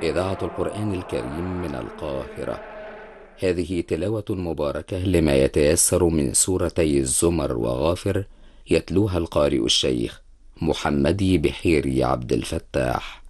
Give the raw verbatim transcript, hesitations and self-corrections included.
إذاعة القرآن الكريم من القاهرة. هذه تلاوة مباركة لما يتيسر من سورتي الزمر وغافر، يتلوها القارئ الشيخ محمدي بحيري عبد الفتاح.